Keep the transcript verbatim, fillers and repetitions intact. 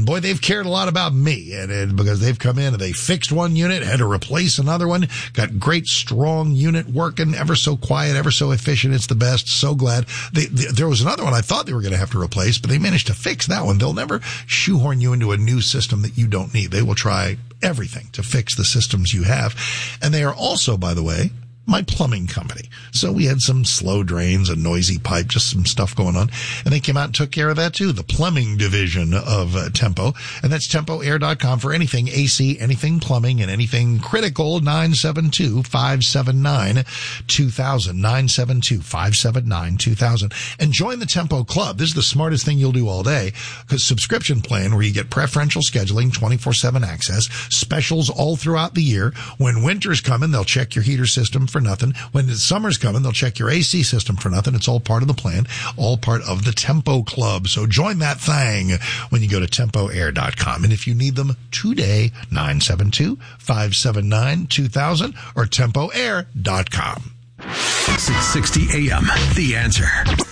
boy, they've cared a lot about me, and, and because they've come in and they fixed one unit, had to replace another one, got great, strong unit working, ever so quiet, ever so efficient. It's the best. So glad. They, they, there was another one I thought they were going to have to replace, but they managed to fix that one. They'll never shoehorn you into a new system that you don't need. They will try everything to fix the systems you have. And they are also, by the way, my plumbing company. So we had some slow drains, a noisy pipe, just some stuff going on. And they came out and took care of that too. The plumbing division of uh, Tempo. And that's tempo air dot com for anything A C, anything plumbing, and anything critical. nine seven two, five seven nine, two thousand. nine seven two, five seven nine, two thousand. And join the Tempo Club. This is the smartest thing you'll do all day. Because subscription plan where you get preferential scheduling, twenty-four seven access, specials all throughout the year. When winter's coming, they'll check your heater system for nothing. When the summer's coming, they'll check your A C system for nothing. It's all part of the plan, all part of the Tempo Club. So join that thing when you go to tempo air dot com. And if you need them today, nine seven two, five seven nine, two thousand or tempo air dot com. six sixty A M, The Answer.